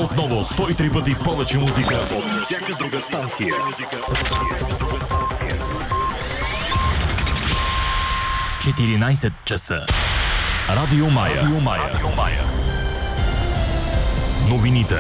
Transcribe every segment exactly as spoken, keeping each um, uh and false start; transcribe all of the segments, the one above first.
Отново сто и три пъти повече музика от всяка друга станция. четиринайсет часа. Радио Мая. Радио Мая. Радио Мая. Новините.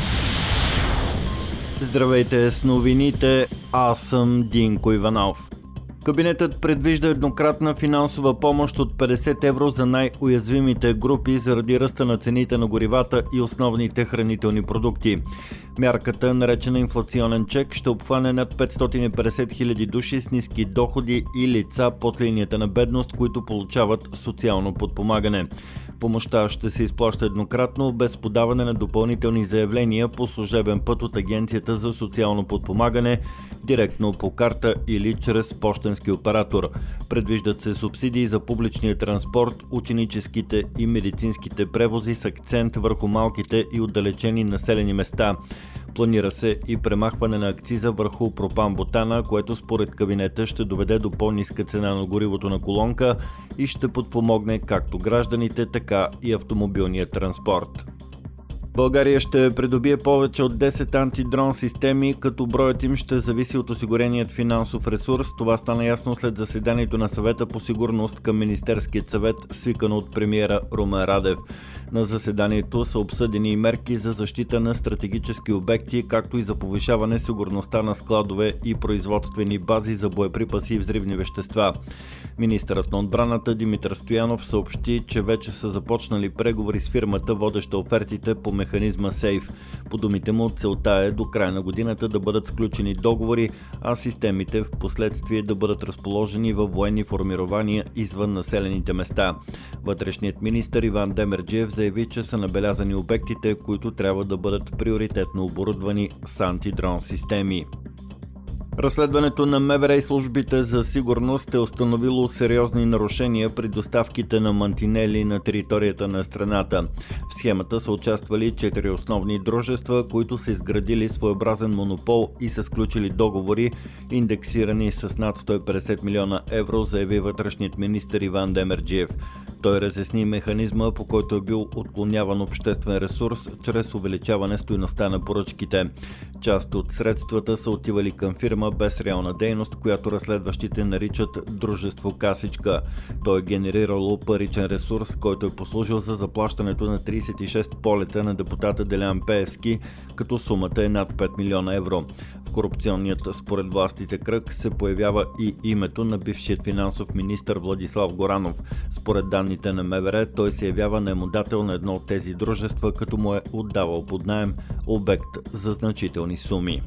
Здравейте с новините, аз съм Динко Иванов. Кабинетът предвижда еднократна финансова помощ от петдесет евро за най-уязвимите групи заради ръста на цените на горивата и основните хранителни продукти. Мярката, наречена инфлационен чек, ще обхване над петстотин и петдесет хиляди души с ниски доходи и лица под линията на бедност, които получават социално подпомагане. Помощта ще се изплаща еднократно, без подаване на допълнителни заявления по служебен път от Агенцията за социално подпомагане, директно по карта или чрез пощенски оператор. Предвиждат се субсидии за публичния транспорт, ученическите и медицинските превози с акцент върху малките и отдалечени населени места. Планира се и премахване на акциза върху пропан-бутана, което според кабинета ще доведе до по-ниска цена на горивото на колонка и ще подпомогне както гражданите, така и автомобилния транспорт. България ще придобие повече от десет антидрон системи, като броят им ще зависи от осигуреният финансов ресурс. Това стана ясно след заседанието на съвета по сигурност към Министерският съвет, свикано от премиера Румен Радев. На заседанието са обсъдени и мерки за защита на стратегически обекти, както и за повишаване сигурността на складове и производствени бази за боеприпаси и взривни вещества. Министърът на отбраната Димитър Стоянов съобщи, че вече са започнали преговори с фирмата, водеща офертите по механизма Сейф. По думите му, целта е до края на годината да бъдат сключени договори, а системите в последствие да бъдат разположени във военни формирования извън населените места. Вътрешният министър Иван Демерджиев заяви, че са набелязани обектите, които трябва да бъдат приоритетно оборудвани с антидрон системи. Разследването на МВР и службите за сигурност е установило сериозни нарушения при доставките на мантинели на територията на страната. В схемата са участвали четири основни дружества, които са изградили своеобразен монопол и са сключили договори, индексирани с над сто и петдесет милиона евро, заяви вътрешният министър Иван Демерджиев. Той разясни механизма, по който е бил отклоняван обществен ресурс чрез увеличаване стойността на поръчките. Част от средствата са отивали към фирма без реална дейност, която разследващите наричат дружество Касичка. Той е генерирало паричен ресурс, който е послужил за заплащането на трийсет и шест полета на депутата Делян Пеевски, като сумата е над пет милиона евро. В корупционният, според властите, кръг се появява и името на бившият финансов министър Владислав Горанов. Според данните на МВР, той се явява наемодател на едно от тези дружества, като му е отдавал под наем обект за значителни суми.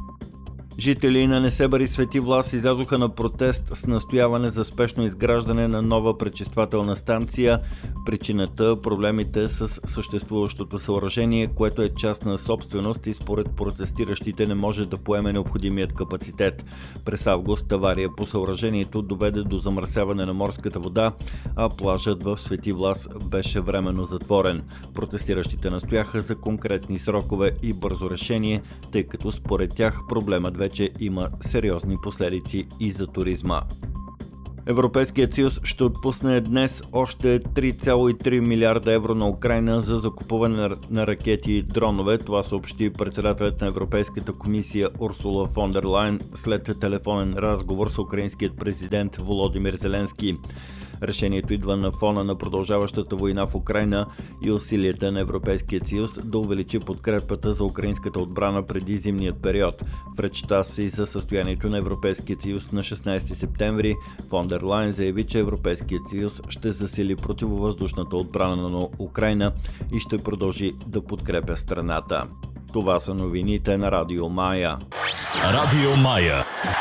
Жители на Несебър и Свети Влас излязоха на протест с настояване за спешно изграждане на нова пречиствателна станция. Причината – проблемите с съществуващото съоръжение, което е частна собственост и според протестиращите не може да поеме необходимият капацитет. През август авария по съоръжението доведе до замърсяване на морската вода, а плажът в Свети Влас беше временно затворен. Протестиращите настояха за конкретни срокове и бързо решение, тъй като според тях проблемът вече има сериозни последици и за туризма. Европейският съюз ще отпусне днес още три цяло и три милиарда евро на Украйна за закупуване на ракети и дронове. Това съобщи председателят на Европейската комисия Урсула фон дер Лайен след телефонен разговор с украинският президент Володимир Зеленски. Решението идва на фона на продължаващата война в Украйна и усилията на Европейския съюз да увеличи подкрепата за украинската отбрана преди зимният период. В речта си за състоянието на Европейския съюз на шестнайсети септември фон дер Лайен заяви, че Европейският съюз ще засили противовъздушната отбрана на Украйна и ще продължи да подкрепя страната. Това са новините на Радио Мая. Радио Мая.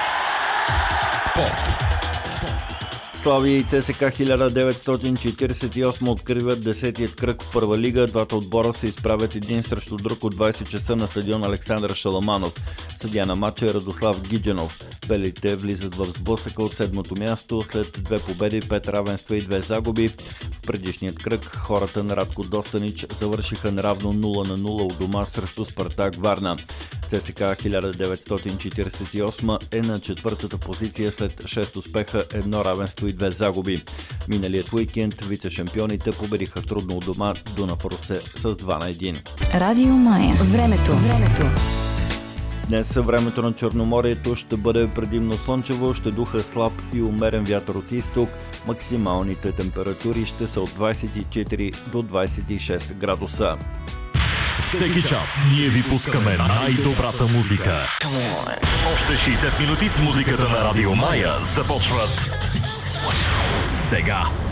Спорт. Славия и ЦСКА хиляда деветстотин четирийсет и осем откриват десетият кръг в първа лига. Двата отбора се изправят един срещу друг от двайсет часа на стадион Александър Шаламанов. Съдия на матча е Радослав Гидженов. Белите влизат в сблъсъка от седмото място след две победи, пет равенства и две загуби. В предишният кръг хората на Радко Достанич завършиха неравно нула на нула у дома срещу Спартак Варна. ЦСКА хиляда деветстотин четиридесет и осма е на четвъртата позиция след шест успеха, едно равенство и две загуби. Миналият уикенд вице-шампионите победиха трудно у дома Дунав Русе с два на един. Радио Мая. Времето. Времето. Днес времето на Черноморието ще бъде предимно слънчево, ще духа слаб и умерен вятър от изток. Максималните температури ще са от двадесет и четири до двадесет и шест градуса. Всеки час ние ви пускаме най-добрата музика. Още шейсет минути с музиката на Радио Мая започват сега.